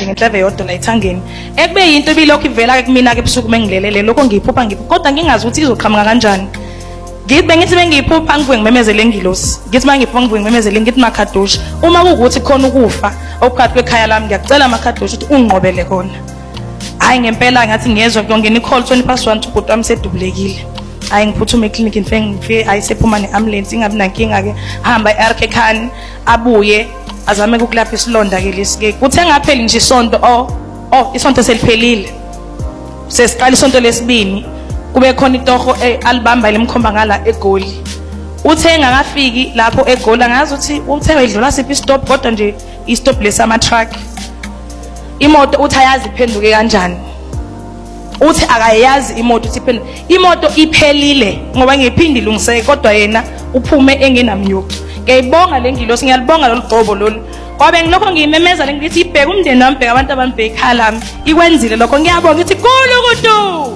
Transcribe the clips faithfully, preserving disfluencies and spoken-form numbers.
nje ngenhlave yodwa la ethangeni ekube yinto ebilokhu ivela ke kumina ke ebusuku mengilelele lokho ngiyiphupha ngiphupha kodwa ngingazi ukuthi izoqhamuka kanjani. Ngibe ngithi bengiyiphupha ngivuke ngimemezele ingilosi ngithi mangiyiphupha ngivuke ngimemezele ngithi Makhadosha uma kuwukuthi khona ukufa okuphakathi kwekhaya lami ngiyacela Makhadosha ukuthi ungiqobele khona. Hayi ngempela ngathi ngiyezwa ngiyongena i-call twenty past one ubhuti wami sedubulekile. Hayi ngiphuthume eclinic ngifike ngifike ayisephuma ne-ambulance ingabi nankinga ke hamba e-R K Khan abuye azame ukulapha isilonda ke lesike kuthe ngapheli nje isonto oh oh isonto seliphelile sesiqala isonto lesibini kube khona itoho alibamba lemkhomba ngala eGoli uthe ngakafiki lapho eGoli ngazi ukuthi uthe wedlula siphi stop kodwa nje i-stop lesama truck imoto uthi ayazi iphenduke kanjani uthi akayazi imoto uthi iphenduke imoto iphelile ngoba ngiphindi ilungiseke kodwa yena uphume engenamyuku. Ngiyibonga lengilosi ngiyalibonga lolu gcobo lolu ngoba ngilokho ngiyimemeza ngithi ibheke umndeni wami bheka abantu abambheka ekhaya lami ikwenzile lokho ngiyabonga ngithi kulo kudu.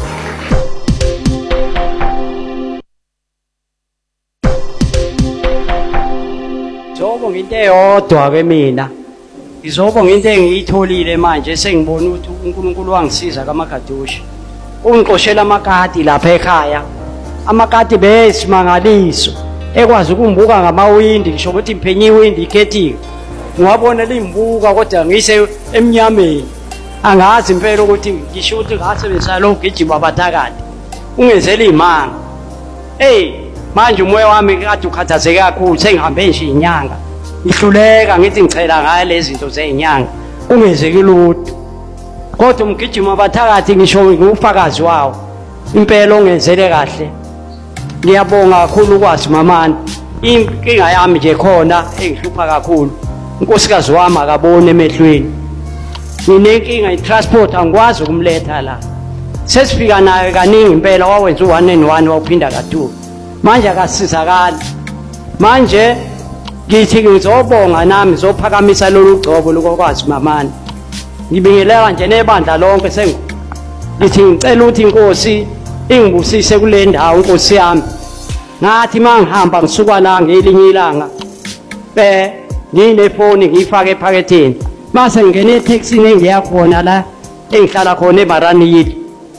Ngizobonga into eyodwa ke mina ngizobonga into engiyitholile manje sengibona ukuthi uNkulunkulu wangisiza kaMakhadosha ungixoshela amakati lapha ekhaya amakati besimangaliso ekwazi ukumbuka ngamawindi ngisho ukuthi imphenye iwindi ikhethiwe ngiwabona limbuka kodwa ngise emnyameni angazi impela ukuthi ngisho ukuthi ngasebenzisa lo gijima abathakade ungenzela imanga. Hey manje umoya wami kade ukhathazeke kakhulu sengihambe nje inyanga ngihluleka ngithi ngicela ngayo lezi zinto zezinyanga ungenzeki lutho kodwa umgijima abathakade ngisho ngufakazi wawo impela ongenzele kahle. Ngiyabonga kakhulu ukwazi mamani inkinga yami nje khona engihlupha kakhulu unkosikazi wami akabone emehlweni nginenkinga i-transport angikwazi ukumletha la sesifika naye kaningi impela wawenza u-one and one wawuphinda ka-two manje akasizakali manje ngithi ngizobonga nami ngizophakamisa lolu gcobo lokwazi mamani ngibingelela nje nebandla lonke sengu ngithi ngicela ukuthi inkosi ingibusise kule ndawo inkosi yami ngathi mangihamba ngisuka la ngelinye ilanga be nginefoni ngifake ephaketheni mase ngene etaxini engiyakhona la engihlala khona eMaraniyili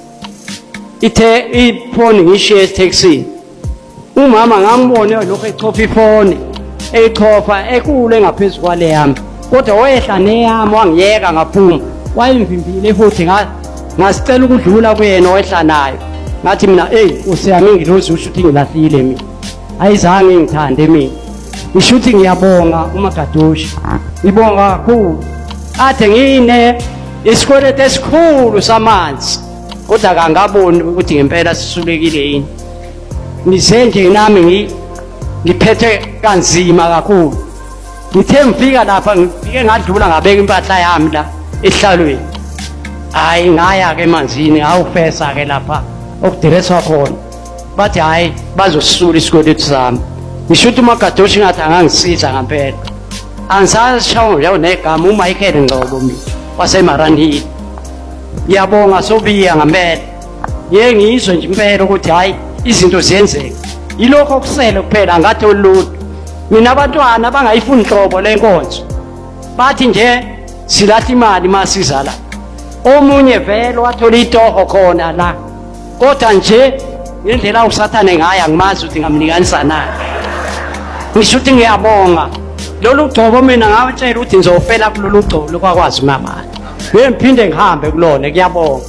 ithe ifoni ngishiye etaxini umama ngambone lokho echofa ifoni echofa ekule ngaphezulu kwale yami kodwa wehla neyami wangiyeka ngaphuma wayimvimbile futhi ngasicela ukudlula kuyena wehla nayo ngathi mina hey usiyami ngilozi ushuthi ngilahlile mina ayizange ngithande mina ngishuthi ngiyabonga uMakhadosha ngibonga kakhulu athe ngine isikwelete esikhulu samanzi kodwa kangaboni ukuthi ngempela sisulekile yini ngize nje nami ngiphethe kanzima kakhulu ngithe ngifika lapha ngifike ngadlula ngabeka impahla yami la ehlalweni hayi ngaya ke emanzini awufesa ke lapha okudireswa khona bathi hayi bazosisula isikweletu sami ngisho ukuthi uMakhadosha ngathi angangisiza ngempela angisashawo nje negama uMichael Ngcobo mina waseMaraniyili ngiyabonga sobiya ngempela ye ngizwe nje impela ukuthi hayi izinto ziyenzeka yilokho okusele kuphela ngathi olulu mina abantwana abangayifuni inhlobo lenkonzo bathi nje silahla imali masiza la omunye vele wathola itoho khona la kodwa nje ngendlela usathane ngaya ngimazi ukuthi ngamnikanisa naye ngisho ukuthi ngiyabonga lolu gcobo mina ngawatshela ukuthi ngizofela kulolu gcobo lokwakwazi mama ngiphinde ngihambe kulona ngiyabonga.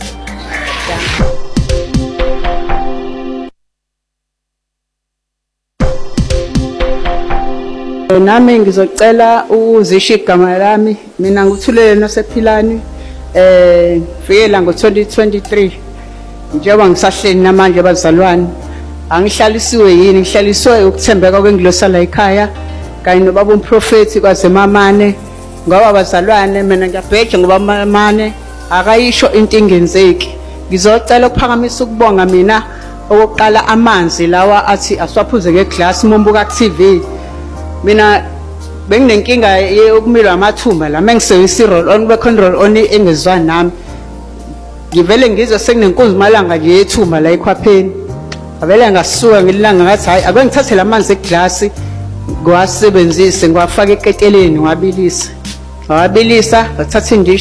Nami ngizocela ukuzisha igama lami mina nguthulele nosephilani eh fikela ngo twenty twenty-three njengoba ngisahleli namanje abazalwane angihlalisiwe yini ngihlaliswe ukuthembeka kwengilosa la ekhaya kanye nobaba umprofeti kwazeMamane ngoba abazalwane mina ngiyabheja ngoba Mamane akayisho into ingenzeki. Ngizocela ukuphakamisa ukubonga mina okokuqala amanzi lawa athi aswaphuze ngeglass mombuka ku T V mina benginenkinga yokumilwa amathumba la mengisebenzisa roll on be control on engezwa nami ngivele ngizwe sekunenkunzi malanga nje yethumba la ekhwapheni avele ngasuka ngilanga ngathi hayi ake ngithathe lamanzi eglass ngwasebenzise ngwafaka eketeleni ngwabilisa ngwabilisa ngathatha